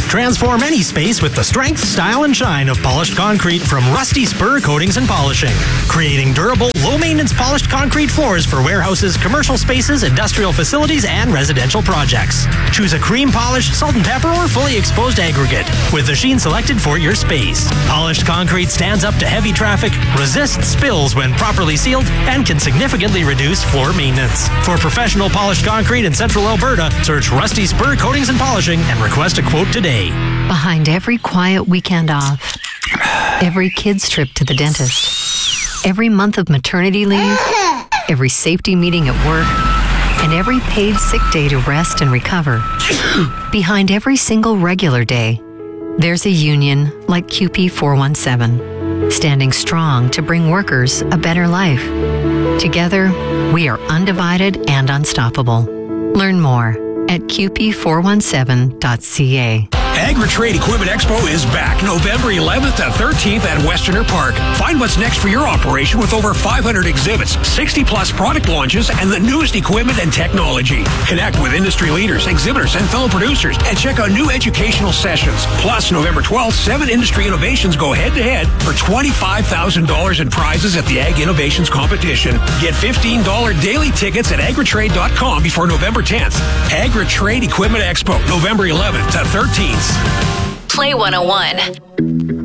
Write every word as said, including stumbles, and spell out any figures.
Transform any space with the strength, style, and shine of polished concrete from Rusty Spur Coatings and Polishing. Creating durable, low-maintenance polished concrete floors for warehouses, commercial spaces, industrial facilities, and residential projects. Choose a cream polish, salt and pepper, or fully exposed aggregate with the sheen selected for your space. Polished concrete stands up to heavy traffic, resists spills when properly sealed, and can significantly reduce floor maintenance. For professional polished concrete in Central Alberta, search Rusty Spur Coatings and Polishing and request a quote today. Behind every quiet weekend off, every kid's trip to the dentist, every month of maternity leave, every safety meeting at work, and every paid sick day to rest and recover, behind every single regular day, there's a union like Q P four one seven, standing strong to bring workers a better life. Together, we are undivided and unstoppable. Learn more at Q P four one seven dot C A. Agri-Trade Equipment Expo is back November eleventh to thirteenth at Westerner Park. Find what's next for your operation with over five hundred exhibits, sixty plus product launches, and the newest equipment and technology. Connect with industry leaders, exhibitors, and fellow producers, and check out new educational sessions. Plus, November twelfth, seven industry innovations go head-to-head for twenty-five thousand dollars in prizes at the Ag Innovations Competition. Get fifteen dollars daily tickets at agritrade dot com before November tenth. Agri-Trade Equipment Expo, November eleventh to thirteenth. Play one oh one.